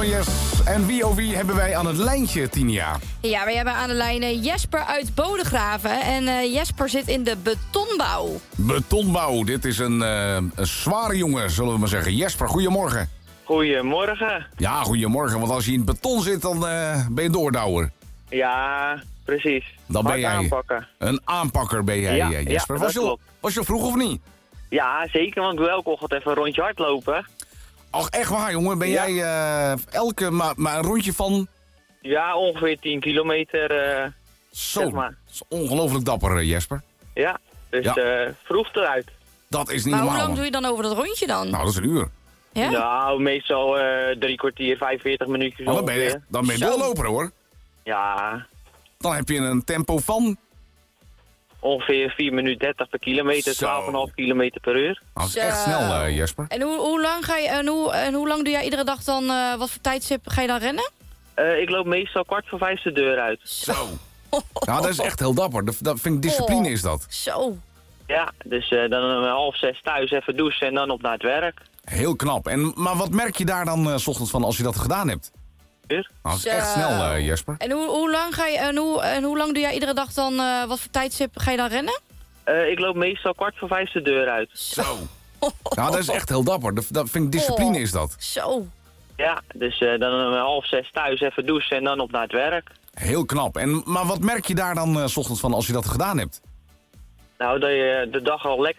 van Yes. En wie hebben wij aan het lijntje, Tinia? Ja, wij hebben aan de lijn Jesper uit Bodegraven. En Jesper zit in de betonbouw. Betonbouw, dit is een zware jongen, zullen we maar zeggen. Jesper, goedemorgen. Goedemorgen. Ja, goedemorgen, want als je in het beton zit, dan ben je doordouwer. Ja, precies. Dan ben jij aanpakken. een aanpakker, ben jij, Jesper. Ja, was je vroeg of niet? Ja, zeker, want ik wil elke ochtend even een rondje hardlopen. Ach, echt waar, jongen? Ben jij maar een rondje van... Ja, ongeveer 10 kilometer, Zo, zeg maar. dat is ongelooflijk dapper, Jesper. Ja, dus Ja. vroeg eruit. Dat is niet Maar hoe normaal. lang doe je dan over dat rondje dan? Nou, dat is een uur. Ja? Nou, meestal 3 kwartier, 45 minuutjes Oh, dan ben ongeveer. je Zo. doorloper, hoor. Ja, Dan heb je een tempo van... ongeveer 4 minuten 30 per kilometer, Zo. 12,5 kilometer per uur. Dat is Zo. echt snel, Jesper. En hoe lang ga je en hoe lang doe jij iedere dag dan? Wat voor tijdstip ga je dan rennen? Ik loop meestal 4:45 de deur uit. Zo. Ja, dat is echt heel dapper. Dat vind ik discipline, is dat. Zo. Ja, dus dan om 5:30 thuis even douchen en dan op naar het werk. Heel knap. Maar wat merk je daar dan 's ochtends van als je dat gedaan hebt? Uur. Nou, dat is Zo. echt snel, Jesper. En hoe lang ga je en hoe lang doe jij iedere dag dan? Wat voor tijdstip ga je dan rennen? Ik loop meestal 4:45 de deur uit. Zo. Ja, dat is echt heel dapper. Dat vind ik discipline, is dat. Zo. Ja, dus dan om 5:30 thuis even douchen en dan op naar het werk. Heel knap. Maar wat merk je daar dan 's ochtends van als je dat gedaan hebt? Nou, dat je de dag al lekker